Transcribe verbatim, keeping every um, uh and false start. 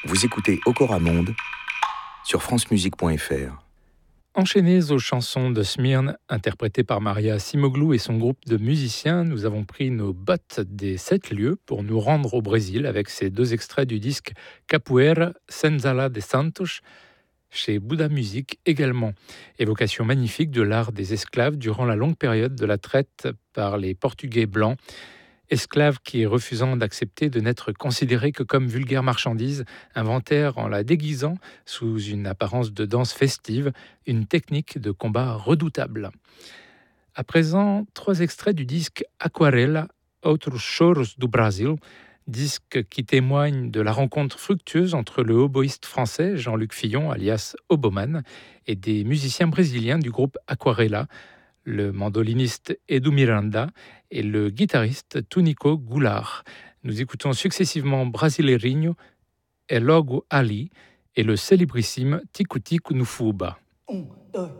Vous écoutez Okora Monde sur francemusique point f r. Enchaînés aux chansons de Smyrne, interprétées par Maria Cimoglu et son groupe de musiciens, nous avons pris nos bottes des sept lieux pour nous rendre au Brésil avec ces deux extraits du disque Capoeira Senzala de Santos, chez Buddha Music également. Évocation magnifique de l'art des esclaves durant la longue période de la traite par les Portugais blancs. Esclaves qui, refusant d'accepter de n'être considérés que comme vulgaire marchandise, inventèrent, en la déguisant sous une apparence de danse festive, une technique de combat redoutable. À présent, trois extraits du disque Aquarela, Outros Choros do Brasil, disque qui témoigne de la rencontre fructueuse entre le oboïste français Jean-Luc Fillon, alias Oboman, et des musiciens brésiliens du groupe Aquarela, le mandoliniste Edu Miranda et le guitariste Tunico Goulart. Nous écoutons successivement Brasileirinho, Et Logo Ali et le célébrissime Tico Tico no Fuba. Un, deux,